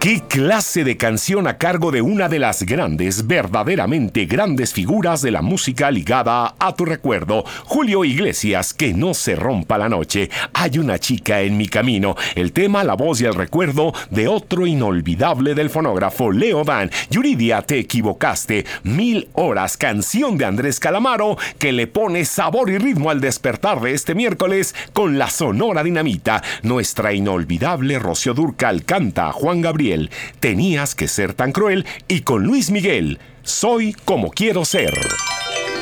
¿Qué clase de canción a cargo de una de las grandes, verdaderamente grandes figuras de la música ligada a tu recuerdo? Julio Iglesias, Que no se rompa la noche. Hay una chica en mi camino. El tema, la voz y el recuerdo de otro inolvidable del fonógrafo, Leo Dan. Yuridia, Te equivocaste. 1000 horas, canción de Andrés Calamaro, que le pone sabor y ritmo al despertar de este miércoles con la Sonora Dinamita. Nuestra inolvidable Rocío Dúrcal canta a Juan Gabriel, Tenías que ser tan cruel, y con Luis Miguel, Soy como quiero ser.